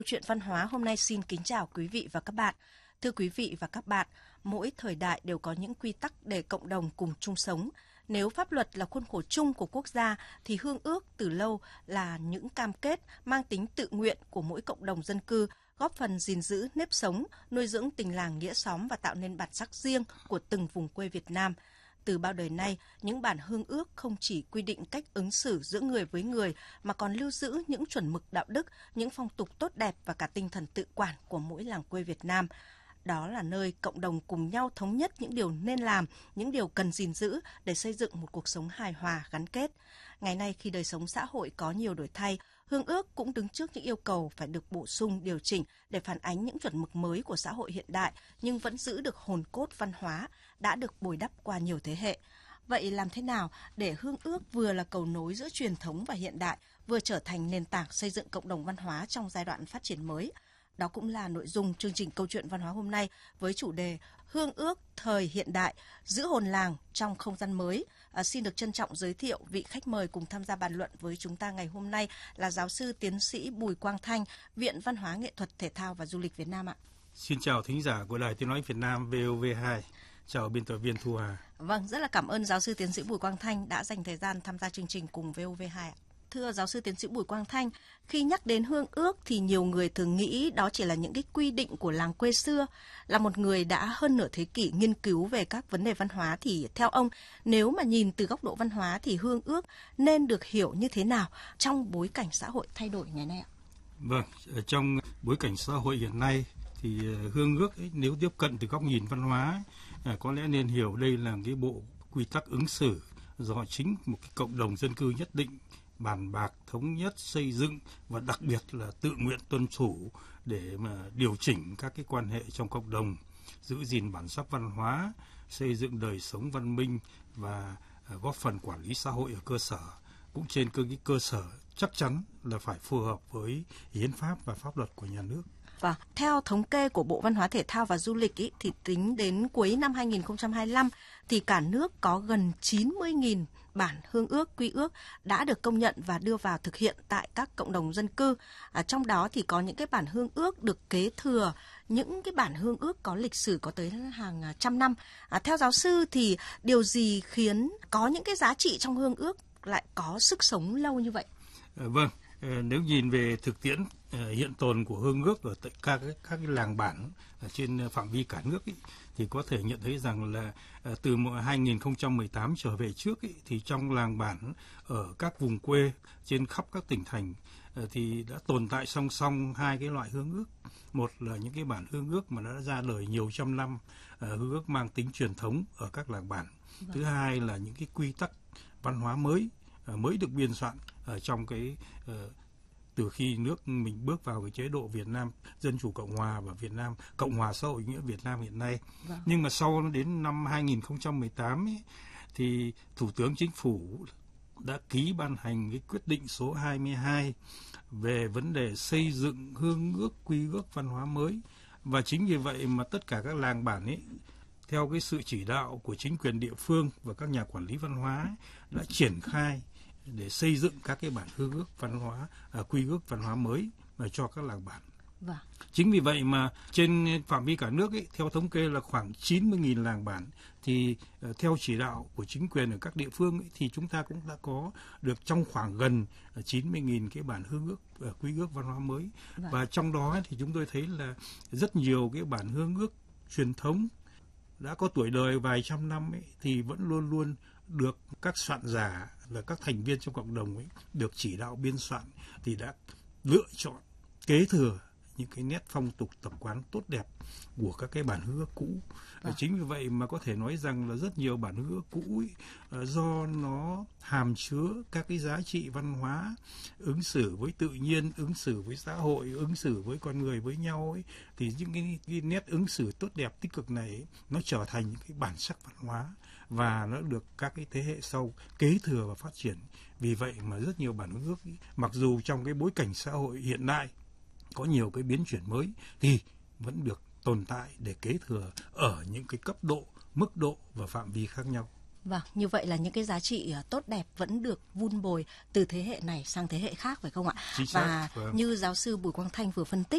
Chuyện văn hóa hôm nay xin kính chào quý vị và các bạn. Thưa quý vị và các bạn, mỗi thời đại đều có những quy tắc để cộng đồng cùng chung sống. Nếu pháp luật là khuôn khổ chung của quốc gia thì hương ước từ lâu là những cam kết mang tính tự nguyện của mỗi cộng đồng dân cư, góp phần gìn giữ nếp sống, nuôi dưỡng tình làng nghĩa xóm và tạo nên bản sắc riêng của từng vùng quê Việt Nam. Từ bao đời nay, những bản hương ước không chỉ quy định cách ứng xử giữa người với người mà còn lưu giữ những chuẩn mực đạo đức, những phong tục tốt đẹp và cả tinh thần tự quản của mỗi làng quê Việt Nam. Đó là nơi cộng đồng cùng nhau thống nhất những điều nên làm, những điều cần gìn giữ để xây dựng một cuộc sống hài hòa, gắn kết. Ngày nay khi đời sống xã hội có nhiều đổi thay, hương ước cũng đứng trước những yêu cầu phải được bổ sung, điều chỉnh để phản ánh những chuẩn mực mới của xã hội hiện đại, nhưng vẫn giữ được hồn cốt văn hóa đã được bồi đắp qua nhiều thế hệ. Vậy làm thế nào để hương ước vừa là cầu nối giữa truyền thống và hiện đại, vừa trở thành nền tảng xây dựng cộng đồng văn hóa trong giai đoạn phát triển mới? Đó cũng là nội dung chương trình Câu chuyện văn hóa hôm nay với chủ đề Hương ước thời hiện đại, giữ hồn làng trong không gian mới. Xin được trân trọng giới thiệu vị khách mời cùng tham gia bàn luận với chúng ta ngày hôm nay là giáo sư tiến sĩ Bùi Quang Thanh, Viện Văn hóa Nghệ thuật Thể thao và Du lịch Việt Nam ạ. Xin chào thính giả của Đài Tiếng nói Việt Nam VOV2. Chào biên tập viên Thu Hà. Vâng, rất là cảm ơn giáo sư tiến sĩ Bùi Quang Thanh đã dành thời gian tham gia chương trình cùng VOV2 ạ. Thưa giáo sư tiến sĩ Bùi Quang Thanh, khi nhắc đến hương ước thì nhiều người thường nghĩ đó chỉ là những cái quy định của làng quê xưa. Là một người đã hơn nửa thế kỷ nghiên cứu về các vấn đề văn hóa thì theo ông, nếu mà nhìn từ góc độ văn hóa thì hương ước nên được hiểu như thế nào trong bối cảnh xã hội thay đổi ngày nay ạ? Vâng, trong bối cảnh xã hội hiện nay thì hương ước nếu tiếp cận từ góc nhìn văn hóa có lẽ nên hiểu đây là cái bộ quy tắc ứng xử do chính một cái cộng đồng dân cư nhất định bàn bạc, thống nhất, xây dựng và đặc biệt là tự nguyện tuân thủ để mà điều chỉnh các cái quan hệ trong cộng đồng, giữ gìn bản sắc văn hóa, xây dựng đời sống văn minh và góp phần quản lý xã hội ở cơ sở. Cũng trên cái cơ sở chắc chắn là phải phù hợp với hiến pháp và pháp luật của nhà nước. Và theo thống kê của Bộ Văn hóa Thể thao và Du lịch thì tính đến cuối năm 2025 thì cả nước có gần 90.000 bản hương ước, quy ước đã được công nhận và đưa vào thực hiện tại các cộng đồng dân cư. Trong đó thì có những cái bản hương ước được kế thừa, những cái bản hương ước có lịch sử có tới hàng trăm năm. Theo giáo sư thì điều gì khiến có những cái giá trị trong hương ước lại có sức sống lâu như vậy? Vâng. Nếu nhìn về thực tiễn hiện tồn của hương ước ở các cái làng bản trên phạm vi cả nước thì có thể nhận thấy rằng là từ 2018 trở về trước thì trong làng bản ở các vùng quê trên khắp các tỉnh thành thì đã tồn tại song song hai cái loại hương ước. Một là những cái bản hương ước mà đã ra đời nhiều trăm năm, hương ước mang tính truyền thống ở các làng bản. Thứ hai là những cái quy tắc văn hóa mới được biên soạn ở trong cái từ khi nước mình bước vào cái chế độ Việt Nam Dân chủ Cộng hòa và Việt Nam Cộng hòa xã hội nghĩa Việt Nam hiện nay. Nhưng mà sau đến năm 2018 thì Thủ tướng Chính phủ đã ký ban hành cái quyết định số 22 về vấn đề xây dựng hương ước, quy ước văn hóa mới. Và chính vì vậy mà tất cả các làng bản theo cái sự chỉ đạo của chính quyền địa phương và các nhà quản lý văn hóa đã triển khai để xây dựng các cái bản hương ước văn hóa, quy ước văn hóa mới cho các làng bản. Chính vì vậy mà trên phạm vi cả nước theo thống kê là khoảng 90.000 làng bản thì theo chỉ đạo của chính quyền ở các địa phương thì chúng ta cũng đã có được trong khoảng gần 90.000 cái bản hương ước, quy ước văn hóa mới. Và trong đó thì chúng tôi thấy là rất nhiều cái bản hương ước truyền thống đã có tuổi đời vài trăm năm thì vẫn luôn luôn được các soạn giả là các thành viên trong cộng đồng được chỉ đạo biên soạn thì đã lựa chọn kế thừa những cái nét phong tục tập quán tốt đẹp của các cái bản hương ước cũ. Chính vì vậy mà có thể nói rằng là rất nhiều bản hương ước cũ do nó hàm chứa các cái giá trị văn hóa, ứng xử với tự nhiên, ứng xử với xã hội, ứng xử với con người với nhau thì những cái nét ứng xử tốt đẹp tích cực này nó trở thành những cái bản sắc văn hóa và nó được các cái thế hệ sau kế thừa và phát triển. Vì vậy mà rất nhiều bản hương ước mặc dù trong cái bối cảnh xã hội hiện đại có nhiều cái biến chuyển mới thì vẫn được tồn tại để kế thừa ở những cái cấp độ, mức độ và phạm vi khác nhau. Vâng, như vậy là những cái giá trị tốt đẹp vẫn được vun bồi từ thế hệ này sang thế hệ khác phải không ạ? Chính xác, và như giáo sư Bùi Quang Thanh vừa phân tích